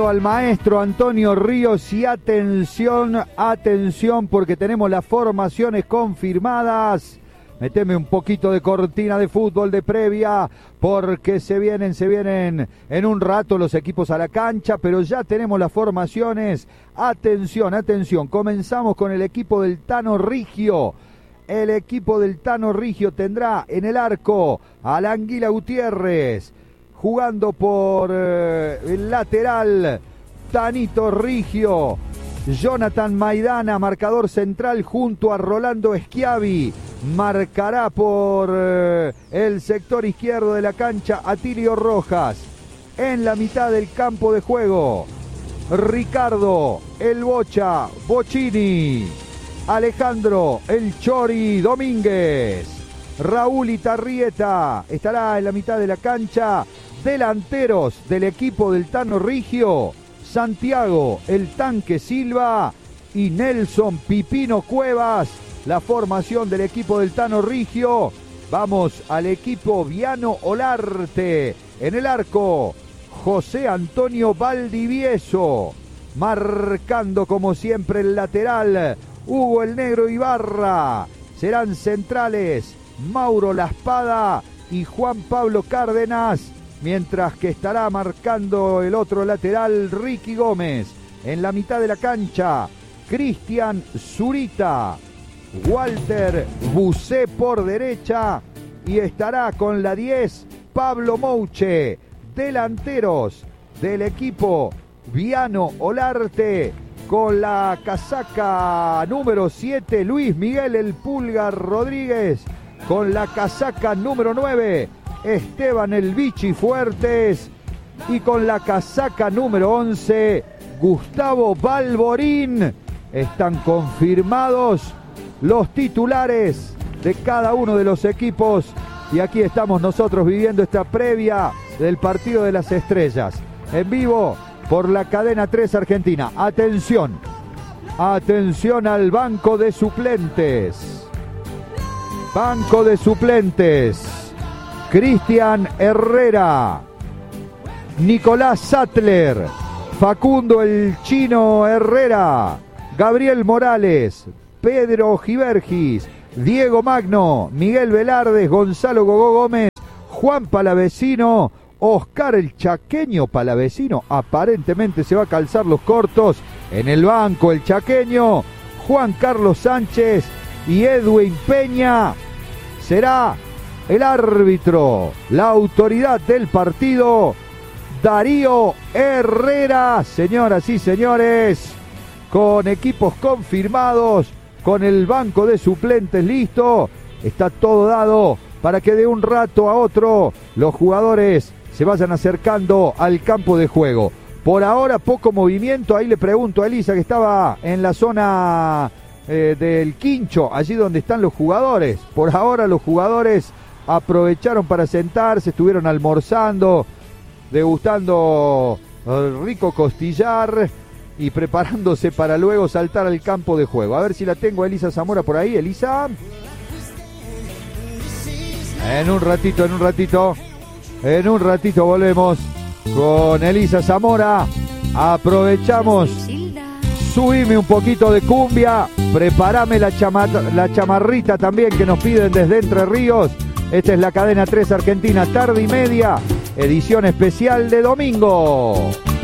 Al maestro Antonio Ríos y atención porque tenemos las formaciones confirmadas. Meteme un poquito de cortina de fútbol de previa porque se vienen en un rato los equipos a la cancha, pero ya tenemos las formaciones. Atención, comenzamos con el equipo del Tano Rigio. El equipo del Tano Rigio tendrá en el arco al Anguila Gutiérrez. Jugando por el lateral, Tanito Rigio. Jonathan Maidana, marcador central, junto a Rolando Schiavi. Marcará por el sector izquierdo de la cancha Atilio Rojas. En la mitad del campo de juego, Ricardo El Bocha Bocchini. Alejandro El Chori Domínguez. Raúl Itarrieta estará en la mitad de la cancha. Delanteros del equipo del Tano Rigio, Santiago El Tanque Silva y Nelson Pipino Cuevas. La formación del equipo del Tano Rigio. Vamos al equipo Viano Olarte. En el arco, José Antonio Valdivieso. Marcando como siempre el lateral, Hugo el Negro Ibarra. Serán centrales Mauro La Espada y Juan Pablo Cárdenas. Mientras que estará marcando el otro lateral, Ricky Gómez. En la mitad de la cancha, Cristian Zurita. Walter Bucé por derecha. Y estará con la 10, Pablo Mouche. Delanteros del equipo Viano Olarte. Con la casaca número 7, Luis Miguel El Pulgar Rodríguez. Con la casaca número 9, Esteban El Bichi Fuertes. Y con la casaca número 11, Gustavo Balborín. Están confirmados los titulares de cada uno de los equipos. Y aquí estamos nosotros viviendo esta previa del partido de las estrellas. En vivo por la cadena 3 Argentina. Atención al banco de suplentes. Banco de suplentes. Cristian Herrera, Nicolás Sattler, Facundo el Chino Herrera, Gabriel Morales, Pedro Givergis, Diego Magno, Miguel Velardes, Gonzalo Gogó Gómez, Juan Palavecino, Oscar el Chaqueño Palavecino, aparentemente se va a calzar los cortos. En el banco el Chaqueño, Juan Carlos Sánchez y Edwin Peña. Será el árbitro, la autoridad del partido, Darío Herrera. Señoras y señores, con equipos confirmados, con el banco de suplentes listo, está todo dado para que de un rato a otro los jugadores se vayan acercando al campo de juego. Por ahora poco movimiento. Ahí le pregunto a Elisa, que estaba en la zona del quincho, allí donde están los jugadores. Por ahora los jugadores aprovecharon para sentarse, estuvieron almorzando, degustando rico costillar y preparándose para luego saltar al campo de juego. A ver si la tengo a Elisa Zamora por ahí. Elisa. En un ratito volvemos con Elisa Zamora. Aprovechamos. Subime un poquito de cumbia. Preparame la chamarrita también que nos piden desde Entre Ríos. Esta es la cadena 3 Argentina, tarde y media, edición especial de domingo.